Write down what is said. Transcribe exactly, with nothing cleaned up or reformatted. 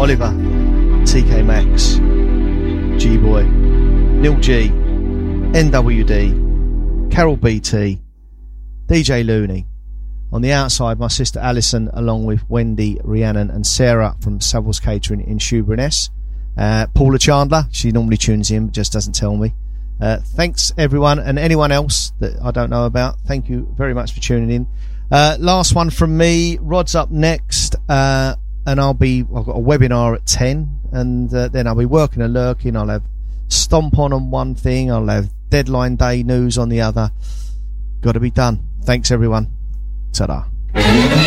Oliver, T K Maxx, G-Boy, Neil G, N W D, Carol B T, D J Looney. On the outside, my sister Alison, along with Wendy, Rhiannon and Sarah from Savills Catering in Shoeburyness. Uh, Paula Chandler, she normally tunes in, but just doesn't tell me. Uh, thanks everyone, and anyone else that I don't know about, thank you very much for tuning in. Uh, last one from me. Rod's up next, uh, and I'll be, I've got a webinar at ten, and uh, then I'll be working and lurking. I'll have Stomp On on one thing, I'll have Deadline Day news on the other. Got to be done. Thanks everyone. Ta-da.